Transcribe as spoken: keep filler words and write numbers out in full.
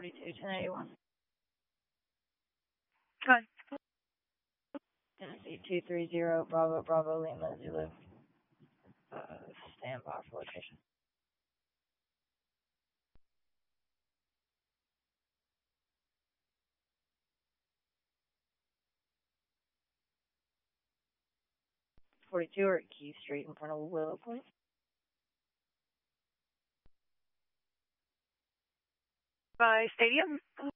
forty-two, ten eighty-one. Go ahead. Tennessee two three zero, Bravo, Bravo, Lima, Zulu. Uh, stand by for location. forty-two or at Key Street in front of Willow Point. By Stadium.